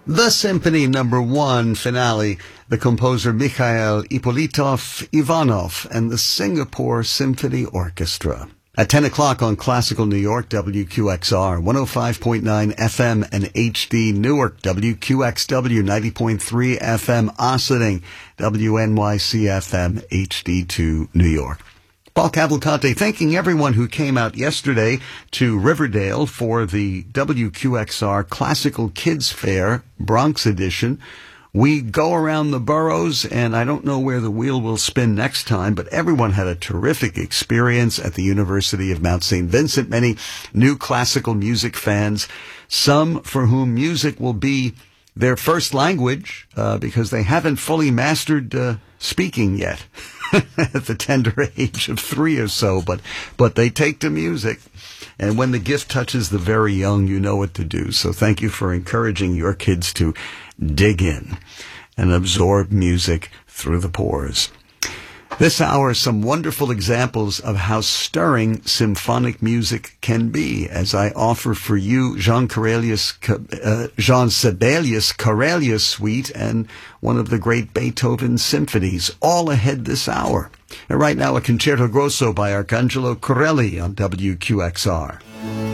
The Symphony Number 1 finale, the composer Mikhail Ippolitov Ivanov and the Singapore Symphony Orchestra. At 10 o'clock on Classical New York, WQXR, 105.9 FM and HD Newark, WQXW, 90.3 FM Ossining, WNYC FM HD2 New York. Paul Cavalcante thanking everyone who came out yesterday to Riverdale for the WQXR Classical Kids Fair, Bronx edition. We go around the boroughs, and I don't know where the wheel will spin next time, but everyone had a terrific experience at the University of Mount St. Vincent. Many new classical music fans, some for whom music will be their first language because they haven't fully mastered speaking yet at the tender age of 3 or so, but they take to music. And when the gift touches the very young, you know what to do. So thank you for encouraging your kids to dig in and absorb music through the pores. This hour, some wonderful examples of how stirring symphonic music can be, as I offer for you Jean Sibelius Corellius Suite and one of the great Beethoven symphonies, all ahead this hour. And right now, a Concerto Grosso by Arcangelo Corelli on WQXR.